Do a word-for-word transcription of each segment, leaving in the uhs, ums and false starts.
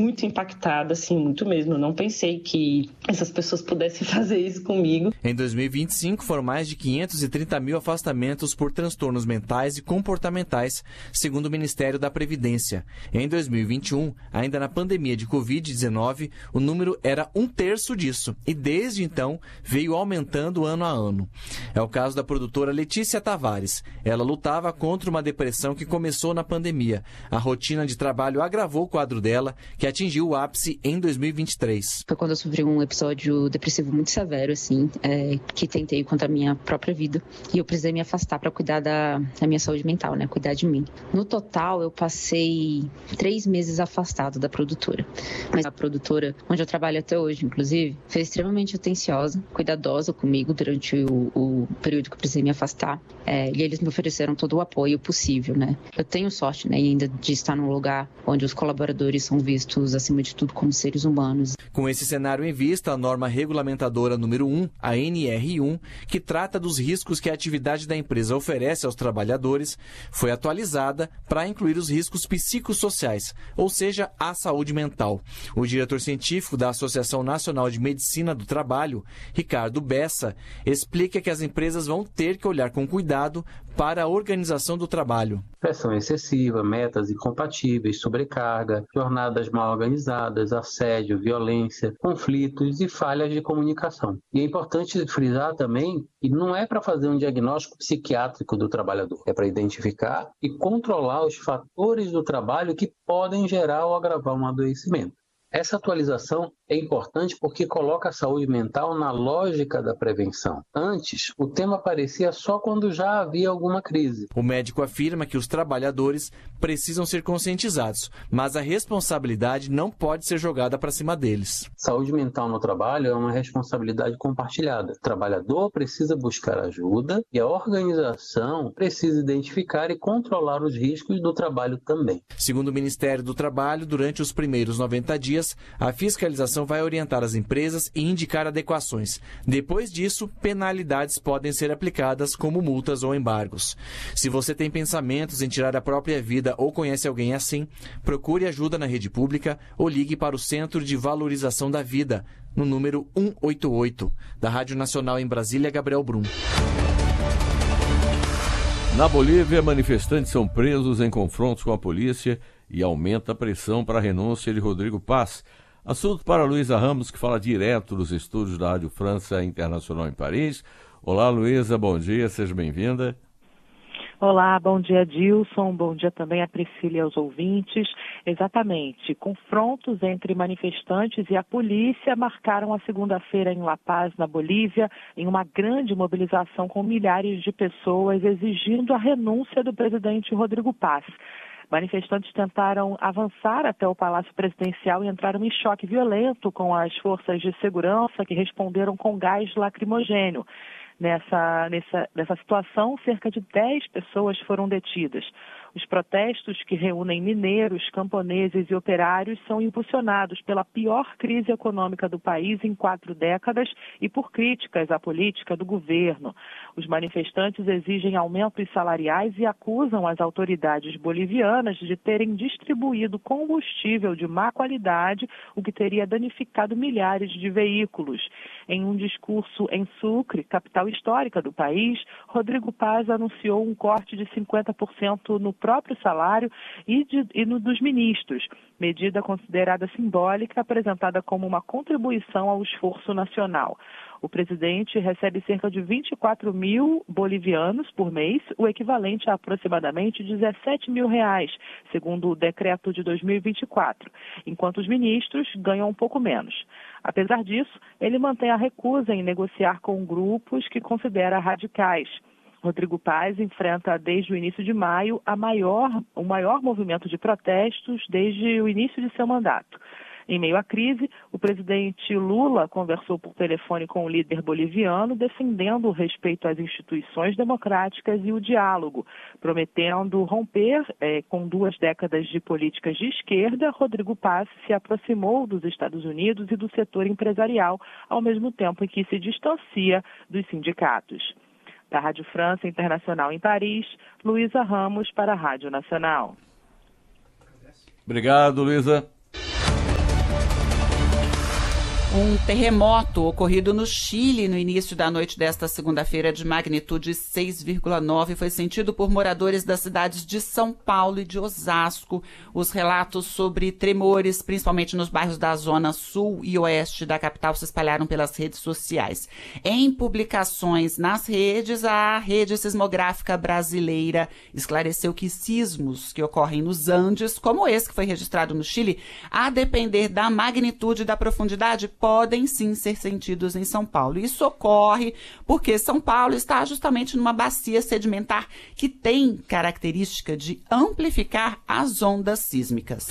muito impactada, assim, muito mesmo. Eu não pensei que essas pessoas pudessem fazer isso comigo. Em dois mil e vinte e cinco, foram mais de quinhentos e trinta mil afastamentos por transtornos mentais e comportamentais, segundo o Ministério da Previdência. Em dois mil e vinte e um, ainda na pandemia de covid dezenove, o número era um terço disso e, desde então, veio aumentando ano a ano. É o caso da produtora Letícia Tavares. Ela lutava contra uma depressão que começou na pandemia. A rotina de trabalho agravou o quadro dela, que atingiu o ápice em dois mil e vinte e três. Foi quando eu sofri um episódio depressivo muito severo, assim, é, que tentei contra a minha própria vida. E eu precisei me afastar para cuidar da, da minha saúde mental, né? Cuidar de mim. No total, eu passei três meses afastado da produtora. Mas a produtora, onde eu trabalho até hoje, inclusive, foi extremamente atenciosa, cuidadosa comigo durante o, o período que eu precisei me afastar. É, e eles me ofereceram todo o apoio possível, né? Eu tenho sorte, né, ainda de estar num lugar onde os colaboradores são vistos, acima de tudo, como seres humanos. Com esse cenário em vista, a norma regulamentadora número um, a N R um, que trata dos riscos que a atividade da empresa oferece aos trabalhadores, foi atualizada para incluir os riscos psicossociais, ou seja, a saúde mental. O diretor científico da Associação Nacional de Medicina do Trabalho, Ricardo Bessa, explica que as empresas vão ter que olhar com cuidado para a organização do trabalho. Pressão excessiva, metas incompatíveis, sobrecarga, jornadas mal organizadas, assédio, violência, conflitos e falhas de comunicação. E é importante frisar também que não é para fazer um diagnóstico psiquiátrico do trabalhador, é para identificar e controlar os fatores do trabalho que podem gerar ou agravar um adoecimento. Essa atualização é importante porque coloca a saúde mental na lógica da prevenção. Antes, o tema aparecia só quando já havia alguma crise. O médico afirma que os trabalhadores precisam ser conscientizados, mas a responsabilidade não pode ser jogada para cima deles. Saúde mental no trabalho é uma responsabilidade compartilhada. O trabalhador precisa buscar ajuda e a organização precisa identificar e controlar os riscos do trabalho também. Segundo o Ministério do Trabalho, durante os primeiros noventa dias, a fiscalização vai orientar as empresas e indicar adequações. Depois disso, penalidades podem ser aplicadas, como multas ou embargos. Se você tem pensamentos em tirar a própria vida ou conhece alguém assim, procure ajuda na rede pública ou ligue para o Centro de Valorização da Vida, no número um oito oito. Da Rádio Nacional em Brasília, Gabriel Brum. Na Bolívia, manifestantes são presos em confrontos com a polícia e aumenta a pressão para a renúncia de Rodrigo Paz. Assunto para Luísa Ramos, que fala direto dos estúdios da Rádio França Internacional em Paris. Olá, Luísa, bom dia, seja bem-vinda. Olá, bom dia, Dilson, bom dia também a Priscila e aos ouvintes. Exatamente, confrontos entre manifestantes e a polícia marcaram a segunda-feira em La Paz, na Bolívia, em uma grande mobilização com milhares de pessoas exigindo a renúncia do presidente Rodrigo Paz. Manifestantes tentaram avançar até o Palácio Presidencial e entraram em choque violento com as forças de segurança que responderam com gás lacrimogênio. Nessa, nessa, nessa situação, cerca de dez pessoas foram detidas. Os protestos, que reúnem mineiros, camponeses e operários, são impulsionados pela pior crise econômica do país em quatro décadas e por críticas à política do governo. Os manifestantes exigem aumentos salariais e acusam as autoridades bolivianas de terem distribuído combustível de má qualidade, o que teria danificado milhares de veículos. Em um discurso em Sucre, capital histórica do país, Rodrigo Paz anunciou um corte de cinquenta por cento no próprio salário e, de, e no dos ministros, medida considerada simbólica, apresentada como uma contribuição ao esforço nacional. O presidente recebe cerca de vinte e quatro mil bolivianos por mês, o equivalente a aproximadamente dezessete mil reais, segundo o decreto de dois mil e vinte e quatro, enquanto os ministros ganham um pouco menos. Apesar disso, ele mantém a recusa em negociar com grupos que considera radicais. Rodrigo Paz enfrenta desde o início de maio a maior, o maior movimento de protestos desde o início de seu mandato. Em meio à crise, o presidente Lula conversou por telefone com o líder boliviano, defendendo o respeito às instituições democráticas e o diálogo. Prometendo romper eh, com duas décadas de políticas de esquerda, Rodrigo Paz se aproximou dos Estados Unidos e do setor empresarial, ao mesmo tempo em que se distancia dos sindicatos. Da Rádio França Internacional em Paris, Luísa Ramos para a Rádio Nacional. Obrigado, Luísa. Um terremoto ocorrido no Chile no início da noite desta segunda-feira de magnitude seis vírgula nove foi sentido por moradores das cidades de São Paulo e de Osasco. Os relatos sobre tremores, principalmente nos bairros da zona sul e oeste da capital, se espalharam pelas redes sociais. Em publicações nas redes, a Rede Sismográfica Brasileira esclareceu que sismos que ocorrem nos Andes, como esse que foi registrado no Chile, a depender da magnitude e da profundidade, podem sim ser sentidos em São Paulo. Isso ocorre porque São Paulo está justamente numa bacia sedimentar que tem característica de amplificar as ondas sísmicas.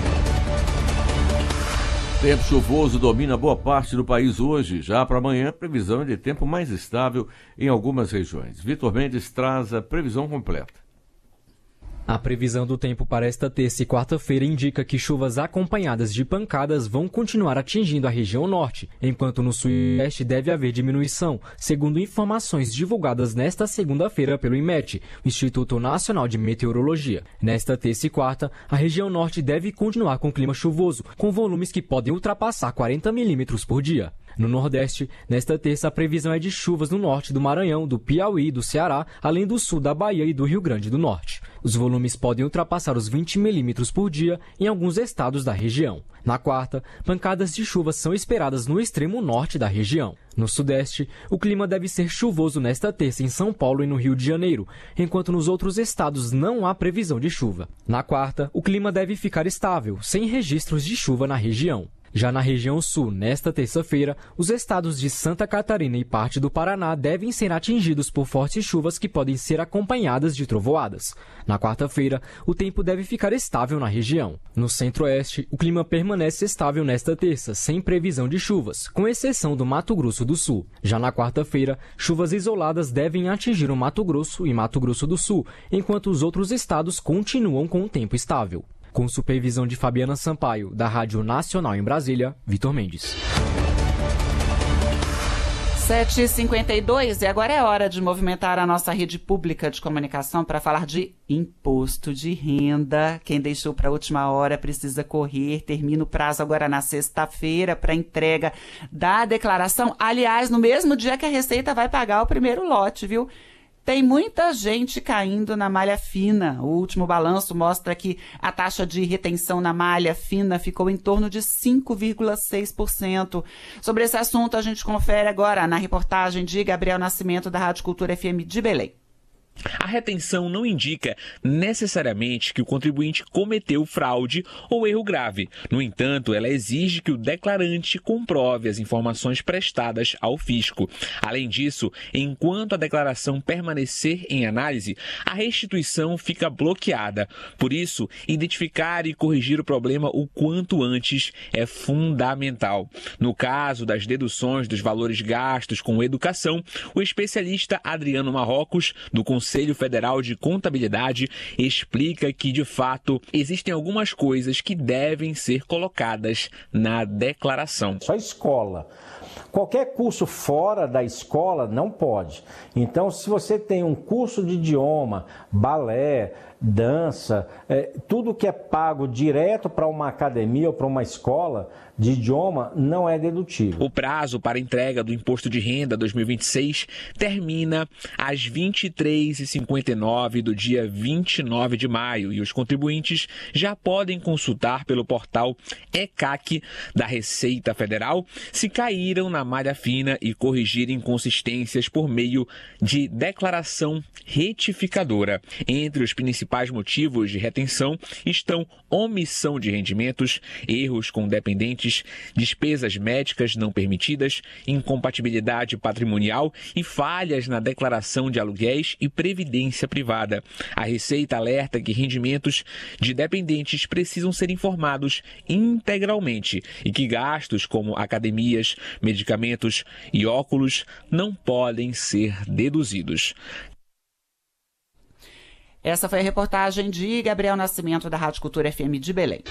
Tempo chuvoso domina boa parte do país hoje. Já para amanhã, previsão de tempo mais estável em algumas regiões. Vitor Mendes traz a previsão completa. A previsão do tempo para esta terça e quarta-feira indica que chuvas acompanhadas de pancadas vão continuar atingindo a região norte, enquanto no sul e oeste deve haver diminuição, segundo informações divulgadas nesta segunda-feira pelo IMET, o Instituto Nacional de Meteorologia. Nesta terça e quarta, a região norte deve continuar com clima chuvoso, com volumes que podem ultrapassar quarenta milímetros por dia. No Nordeste, nesta terça, a previsão é de chuvas no norte do Maranhão, do Piauí e do Ceará, além do sul da Bahia e do Rio Grande do Norte. Os volumes podem ultrapassar os vinte milímetros por dia em alguns estados da região. Na quarta, pancadas de chuva são esperadas no extremo norte da região. No Sudeste, o clima deve ser chuvoso nesta terça em São Paulo e no Rio de Janeiro, enquanto nos outros estados não há previsão de chuva. Na quarta, o clima deve ficar estável, sem registros de chuva na região. Já na região sul, nesta terça-feira, os estados de Santa Catarina e parte do Paraná devem ser atingidos por fortes chuvas que podem ser acompanhadas de trovoadas. Na quarta-feira, o tempo deve ficar estável na região. No centro-oeste, o clima permanece estável nesta terça, sem previsão de chuvas, com exceção do Mato Grosso do Sul. Já na quarta-feira, chuvas isoladas devem atingir o Mato Grosso e Mato Grosso do Sul, enquanto os outros estados continuam com o tempo estável. Com supervisão de Fabiana Sampaio, da Rádio Nacional em Brasília, Vitor Mendes. sete e cinquenta e dois, e agora é hora de movimentar a nossa rede pública de comunicação para falar de imposto de renda. Quem deixou para a última hora precisa correr. Termina o prazo agora na sexta-feira para entrega da declaração. Aliás, no mesmo dia que a Receita vai pagar o primeiro lote, viu? Tem muita gente caindo na malha fina. O último balanço mostra que a taxa de retenção na malha fina ficou em torno de cinco vírgula seis por cento. Sobre esse assunto, a gente confere agora na reportagem de Gabriel Nascimento, da Rádio Cultura F M de Belém. A retenção não indica necessariamente que o contribuinte cometeu fraude ou erro grave. No entanto, ela exige que o declarante comprove as informações prestadas ao fisco. Além disso, enquanto a declaração permanecer em análise, a restituição fica bloqueada. Por isso, identificar e corrigir o problema o quanto antes é fundamental. No caso das deduções dos valores gastos com educação, o especialista Adriano Marrocos, do Conselho Federal de Contabilidade, explica que, de fato, existem algumas coisas que devem ser colocadas na declaração. Só escola. Qualquer curso fora da escola não pode. Então, se você tem um curso de idioma, balé, dança, é, tudo que é pago direto para uma academia ou para uma escola de idioma não é dedutível. O prazo para entrega do Imposto de Renda dois mil e vinte e seis termina às vinte e três e cinquenta e nove do dia vinte e nove de maio e os contribuintes já podem consultar pelo portal E C A C da Receita Federal se caíram na malha fina e corrigir inconsistências por meio de declaração retificadora. Entre os principais motivos de retenção estão omissão de rendimentos, erros com dependentes, despesas médicas não permitidas, incompatibilidade patrimonial e falhas na declaração de aluguéis e previdência privada. A Receita alerta que rendimentos de dependentes precisam ser informados integralmente e que gastos como academias, medicamentos e óculos não podem ser deduzidos. Essa foi a reportagem de Gabriel Nascimento, da Rádio Cultura F M de Belém.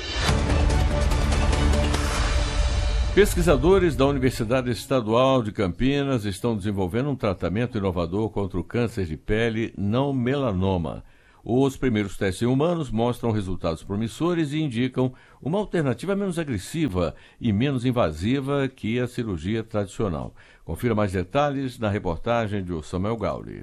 Pesquisadores da Universidade Estadual de Campinas estão desenvolvendo um tratamento inovador contra o câncer de pele não melanoma. Os primeiros testes em humanos mostram resultados promissores e indicam uma alternativa menos agressiva e menos invasiva que a cirurgia tradicional. Confira mais detalhes na reportagem de Samuel Gauri.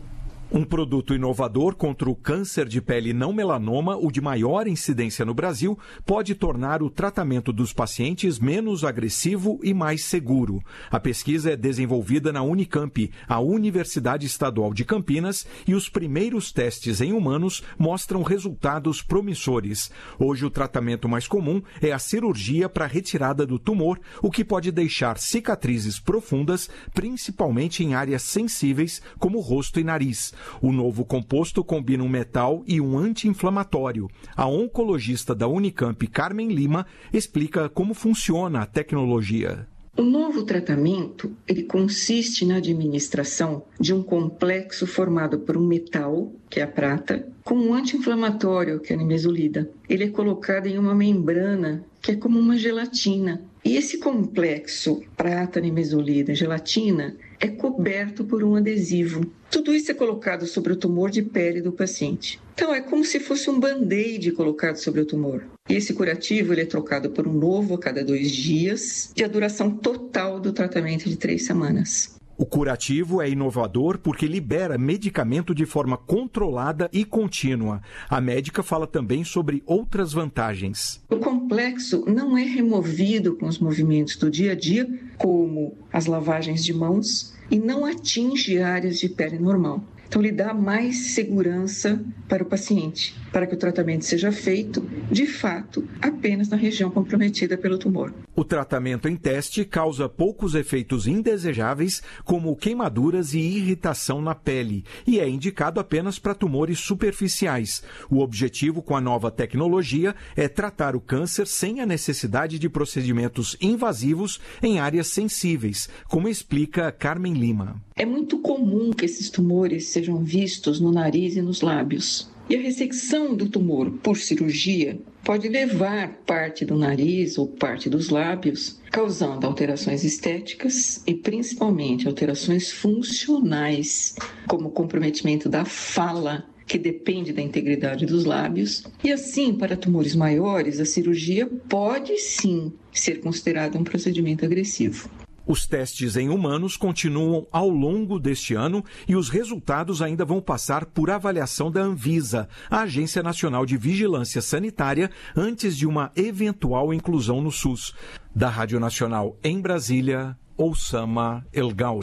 Um produto inovador contra o câncer de pele não melanoma, o de maior incidência no Brasil, pode tornar o tratamento dos pacientes menos agressivo e mais seguro. A pesquisa é desenvolvida na Unicamp, a Universidade Estadual de Campinas, e os primeiros testes em humanos mostram resultados promissores. Hoje, o tratamento mais comum é a cirurgia para retirada do tumor, o que pode deixar cicatrizes profundas, principalmente em áreas sensíveis, como rosto e nariz. O novo composto combina um metal e um anti-inflamatório. A oncologista da Unicamp, Carmen Lima, explica como funciona a tecnologia. O novo tratamento, ele consiste na administração de um complexo formado por um metal, que é a prata, com um anti-inflamatório, que é a nimesulida. Ele é colocado em uma membrana, que é como uma gelatina. E esse complexo prata, nimesulida, gelatina, é coberto por um adesivo. Tudo isso é colocado sobre o tumor de pele do paciente. Então, é como se fosse um band-aid colocado sobre o tumor. E esse curativo ele é trocado por um novo a cada dois dias, e a duração total do tratamento é de três semanas. O curativo é inovador porque libera medicamento de forma controlada e contínua. A médica fala também sobre outras vantagens. O complexo não é removido com os movimentos do dia a dia, como as lavagens de mãos, e não atinge áreas de pele normal. Então, ele dá mais segurança para o paciente, para que o tratamento seja feito, de fato, apenas na região comprometida pelo tumor. O tratamento em teste causa poucos efeitos indesejáveis, como queimaduras e irritação na pele, e é indicado apenas para tumores superficiais. O objetivo com a nova tecnologia é tratar o câncer sem a necessidade de procedimentos invasivos em áreas sensíveis, como explica Carmen Lima. É muito comum que esses tumores sejam vistos no nariz e nos lábios. E a ressecção do tumor por cirurgia pode levar parte do nariz ou parte dos lábios, causando alterações estéticas e principalmente alterações funcionais, como o comprometimento da fala, que depende da integridade dos lábios. E assim, para tumores maiores, a cirurgia pode sim ser considerada um procedimento agressivo. Os testes em humanos continuam ao longo deste ano e os resultados ainda vão passar por avaliação da Anvisa, a Agência Nacional de Vigilância Sanitária, antes de uma eventual inclusão no SUS. Da Rádio Nacional em Brasília, Oussama El Gauri.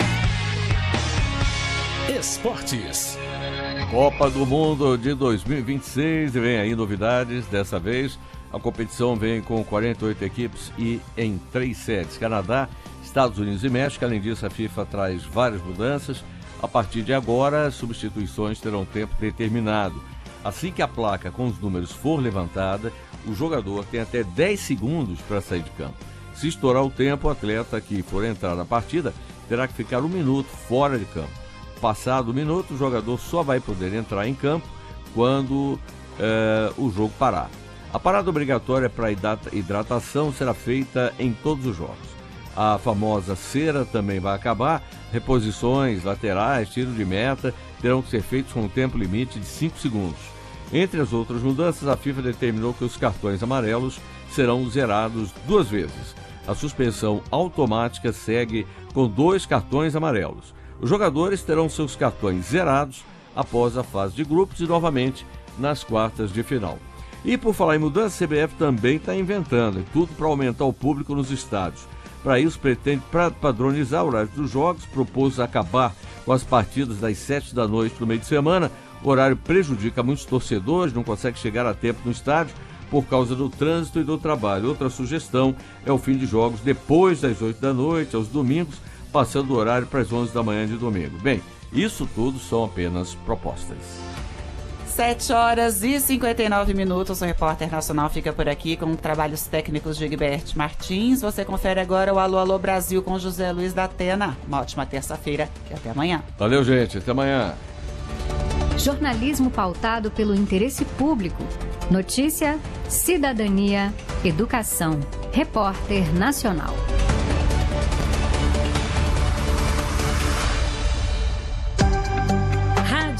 Esportes. Copa do Mundo de dois mil e vinte e seis, e vem aí novidades. Dessa vez, a competição vem com quarenta e oito equipes e em três sedes. Canadá, Estados Unidos e México. Além disso, a FIFA traz várias mudanças. A partir de agora, as substituições terão tempo determinado. Assim que a placa com os números for levantada, o jogador tem até dez segundos para sair de campo. Se estourar o tempo, o atleta que for entrar na partida terá que ficar um minuto fora de campo. Passado o minuto, o jogador só vai poder entrar em campo quando eh, o jogo parar. A parada obrigatória para hidratação será feita em todos os jogos. A famosa cera também vai acabar. Reposições, laterais, tiro de meta terão que ser feitos com um tempo limite de cinco segundos. Entre as outras mudanças, a FIFA determinou que os cartões amarelos serão zerados duas vezes. A suspensão automática segue com dois cartões amarelos. Os jogadores terão seus cartões zerados após a fase de grupos e novamente nas quartas de final. E por falar em mudança, a C B F também está inventando, tudo para aumentar o público nos estádios. Para isso, pretende padronizar o horário dos jogos, propôs acabar com as partidas das sete da noite no meio de semana. O horário prejudica muitos torcedores, não consegue chegar a tempo no estádio por causa do trânsito e do trabalho. Outra sugestão é o fim de jogos depois das oito da noite, aos domingos, passando o horário para as onze da manhã de domingo. Bem, isso tudo são apenas propostas. sete horas e cinquenta e nove minutos, o Repórter Nacional fica por aqui com trabalhos técnicos de Egberto Martins. Você confere agora o Alô Alô Brasil com José Luiz da Atena. Uma ótima terça-feira e até amanhã. Valeu, gente. Até amanhã. Jornalismo pautado pelo interesse público. Notícia, cidadania, educação. Repórter Nacional.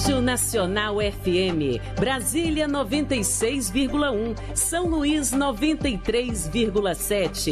Rádio Nacional F M, Brasília noventa e seis vírgula um, São Luís noventa e três vírgula sete,